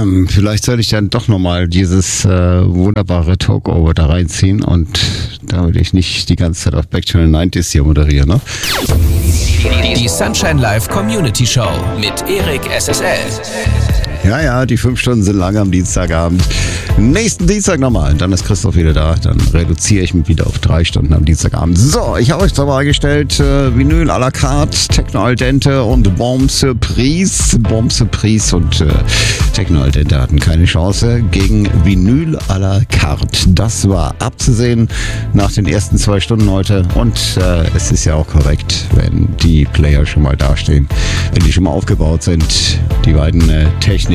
Vielleicht sollte ich dann doch nochmal dieses wunderbare Talkover da reinziehen und damit ich nicht die ganze Zeit auf Back to the 90s hier moderiere, ne? Die Sunshine Live Community Show mit Erik SSL. Ja, die 5 Stunden sind lang am Dienstagabend. Nächsten Dienstag nochmal. Dann ist Christoph wieder da. Dann reduziere ich mich wieder auf 3 Stunden am Dienstagabend. So, ich habe euch zur Wahl gestellt Vinyl à la carte, Techno al dente und Bombe Surprise. Bombe Surprise und Techno al dente hatten keine Chance gegen Vinyl à la carte. Das war abzusehen nach den ersten 2 Stunden heute. Und es ist ja auch korrekt, wenn die Player schon mal dastehen, wenn die schon mal aufgebaut sind. Die beiden Technics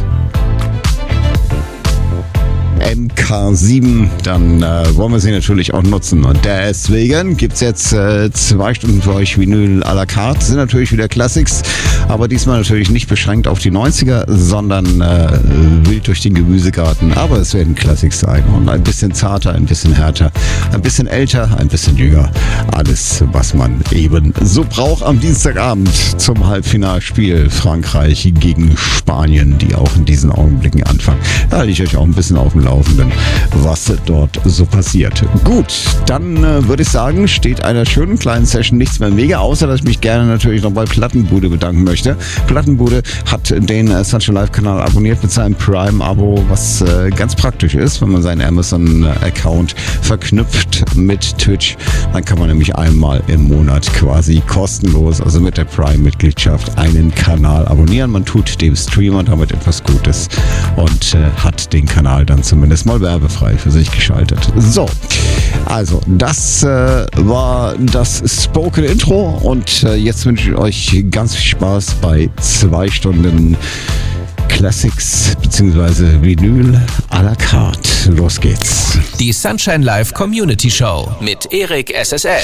MK7, dann wollen wir sie natürlich auch nutzen. Und deswegen gibt es jetzt 2 Stunden für euch Vinyl à la carte. Sind natürlich wieder Classics, aber diesmal natürlich nicht beschränkt auf die 90er, sondern wild durch den Gemüsegarten. Aber es werden Classics sein und ein bisschen zarter, ein bisschen härter, ein bisschen älter, ein bisschen jünger. Alles, was man eben so braucht am Dienstagabend zum Halbfinalspiel Frankreich gegen Spanien, die auch in diesen Augenblicken anfangen. Da halte ich euch auch ein bisschen auf dem Laufenden, was dort so passiert. Gut, dann würde ich sagen, steht einer schönen kleinen Session nichts mehr mega, außer dass ich mich gerne natürlich noch bei Plattenbude bedanken möchte. Plattenbude hat den Sunshine Live Kanal abonniert mit seinem Prime-Abo, was ganz praktisch ist, wenn man seinen Amazon-Account verknüpft mit Twitch. Dann kann man nämlich einmal im Monat quasi kostenlos, also mit der Prime-Mitgliedschaft, einen Kanal abonnieren. Man tut dem Streamer damit etwas Gutes und hat den Kanal dann zumindest mal werbefrei für sich geschaltet. So, also das war das Spoken Intro und jetzt wünsche ich euch ganz viel Spaß bei 2 Stunden Classics bzw. Vinyl à la carte. Los geht's. Die Sunshine Live Community Show mit Erik SSL.